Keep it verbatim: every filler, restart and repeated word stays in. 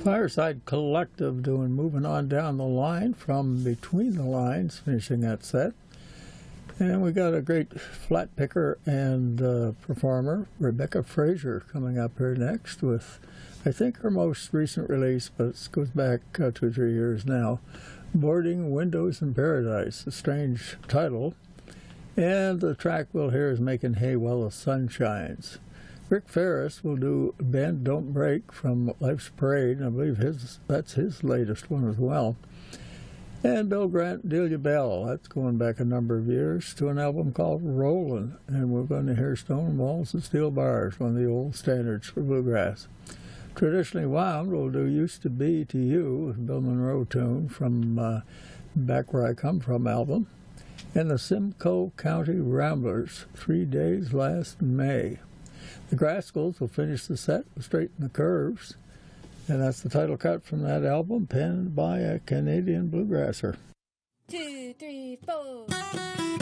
Fireside Collective doing Moving On Down the Line from Between the Lines, finishing that set. And we got a great flat picker and uh, performer, Rebecca Frazier, coming up here next with, I think, her most recent release, but it goes back uh, two or three years now, Boarding Windows in Paradise, a strange title. And the track we'll hear is Making Hay While the Sun Shines. Rick Ferris will do Bend Don't Break from Life's Parade, and I believe his that's his latest one as well. And Bill Grant, Delia Bell, that's going back a number of years, to an album called Rollin', and we're going to hear Stone Walls and Steel Bars, one of the old standards for bluegrass. Traditionally Wound will do Used to Be to You, Bill Monroe tune from uh, Back Where I Come From album, and the Simcoe County Ramblers, Three Days Last May. The Grascals will finish the set with Straighten the Curves, and that's the title cut from that album, penned by a Canadian bluegrasser. Two, three, four.